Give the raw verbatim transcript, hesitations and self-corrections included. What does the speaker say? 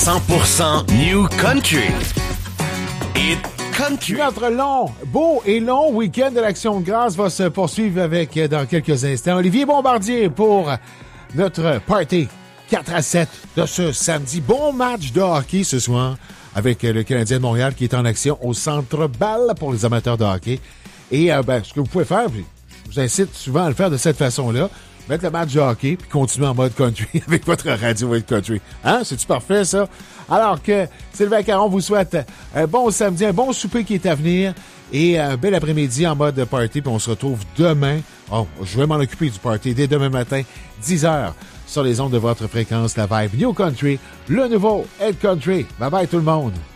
cent pour cent New Country. It Country. Notre long, beau et long week-end de l'Action de grâce va se poursuivre avec, dans quelques instants, Olivier Bombardier pour notre party quatre à sept de ce samedi. Bon match de hockey ce soir avec le Canadien de Montréal qui est en action au Centre Bell pour les amateurs de hockey. Et euh, ben, ce que vous pouvez faire, puis je vous incite souvent à le faire de cette façon-là, mettre le match de hockey puis continuer en mode country avec votre radio Wade Country. Hein? C'est-tu parfait, ça? Alors que Sylvain Caron vous souhaite un bon samedi, un bon souper qui est à venir et un bel après-midi en mode party. Puis on se retrouve demain. Oh, je vais m'en occuper du party dès demain matin, dix heures, sur les ondes de votre fréquence, la Vibe New Country, le nouveau Head Country. Bye bye tout le monde!